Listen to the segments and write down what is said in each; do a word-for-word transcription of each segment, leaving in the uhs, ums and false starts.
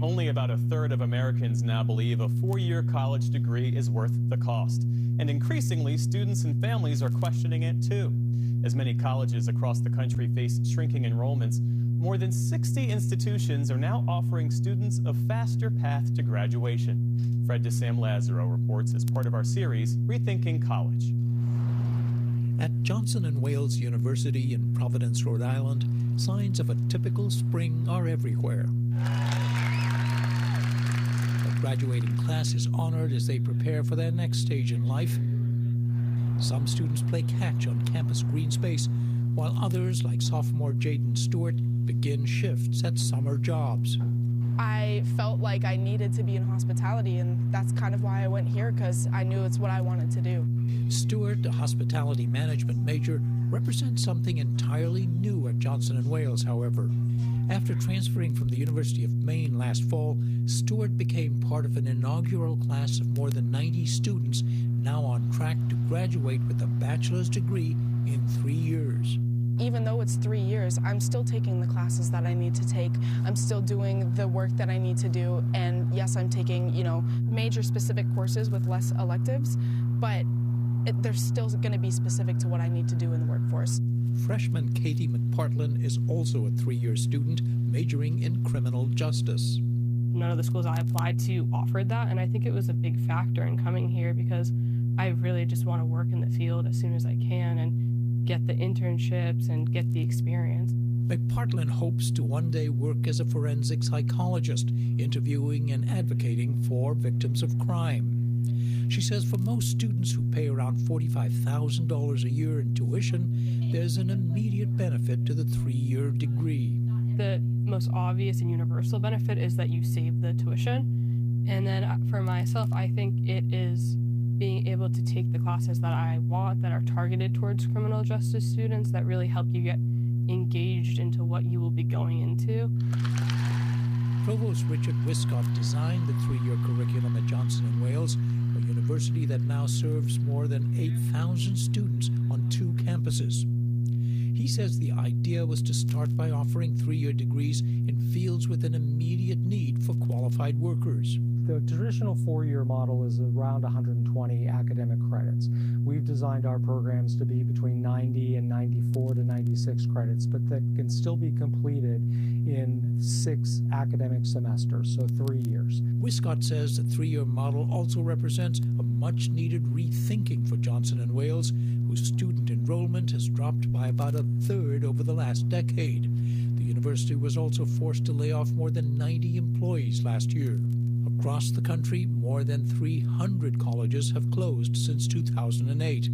Only about a third of Americans now believe a four-year college degree is worth the cost. And increasingly, students and families are questioning it too. As many colleges across the country face shrinking enrollments, more than sixty institutions are now offering students a faster path to graduation. Fred DeSam Lazaro reports as part of our series, Rethinking College. At Johnson and Wales University in Providence, Rhode Island, signs of a typical spring are everywhere. The graduating class is honored as they prepare for their next stage in life. Some students play catch on campus green space, while others, like sophomore Jaden Stewart, begin shifts at summer jobs. I felt like I needed to be in hospitality, and that's kind of why I went here, because I knew it's what I wanted to do. Stewart, a hospitality management major, represents something entirely new at Johnson and Wales, however. After transferring from the University of Maine last fall, Stewart became part of an inaugural class of more than ninety students, now on track to graduate with a bachelor's degree in three years. Even though it's three years, I'm still taking the classes that I need to take. I'm still doing the work that I need to do. And yes, I'm taking, you know, major specific courses with less electives, but it, they're still going to be specific to what I need to do in the workforce. Freshman Katie McPartlin is also a three-year student majoring in criminal justice. None of the schools I applied to offered that, and I think it was a big factor in coming here because I really just want to work in the field as soon as I can and get the internships and get the experience. McPartlin hopes to one day work as a forensic psychologist, interviewing and advocating for victims of crime. She says for most students who pay around forty-five thousand dollars a year in tuition, there's an immediate benefit to the three-year degree. The most obvious and universal benefit is that you save the tuition. And then for myself, I think it is being able to take the classes that I want that are targeted towards criminal justice students that really help you get engaged into what you will be going into. Provost Richard Wiscott designed the three-year curriculum at Johnson and Wales, a university that now serves more than eight thousand students on two campuses. He says the idea was to start by offering three-year degrees in fields with an immediate need for qualified workers. The traditional four-year model is around one hundred twenty academic credits. We've designed our programs to be between ninety and ninety-four to ninety-six credits, but that can still be completed in six academic semesters, so three years. Wiscott says the three-year model also represents a much-needed rethinking for Johnson and Wales, whose student enrollment has dropped by about a third over the last decade. The university was also forced to lay off more than ninety employees last year. Across the country, more than three hundred colleges have closed since two thousand eight.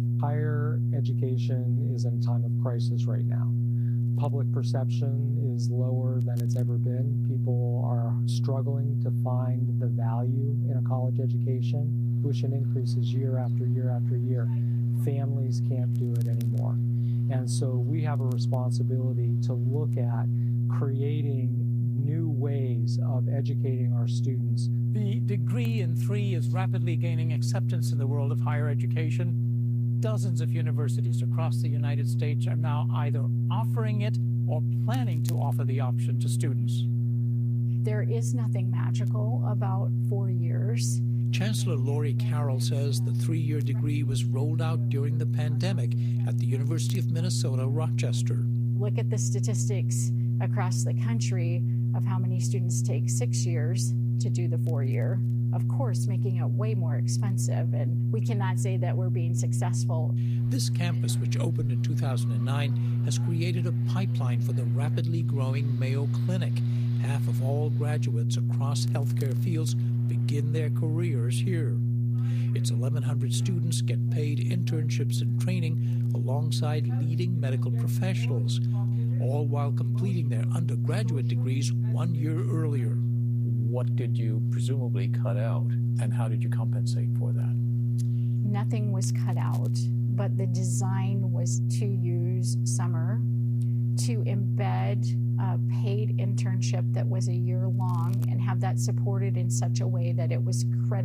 Higher education is in a time of crisis right now. Public perception is lower than it's ever been. People are struggling to find the value in a college education. Tuition increases year after year after year. Families can't do it anymore. And so we have a responsibility to look at creating new ways of educating our students. The degree in three is rapidly gaining acceptance in the world of higher education. Dozens of universities across the United States are now either offering it or planning to offer the option to students. There is nothing magical about four years. Chancellor Lori Carroll says the three-year degree was rolled out during the pandemic at the University of Minnesota, Rochester. Look at the statistics across the country of how many students take six years to do the four-year, of course, making it way more expensive, and we cannot say that we're being successful. This campus, which opened in two thousand nine, has created a pipeline for the rapidly growing Mayo Clinic. Half of all graduates across healthcare fields begin their careers here. Its eleven hundred students get paid internships and training alongside leading medical professionals, all while completing their undergraduate degrees one year earlier. What did you presumably cut out, and how did you compensate for that? Nothing was cut out, but the design was to use summer to embed a paid internship that was a year long and have that supported in such a way that it was credited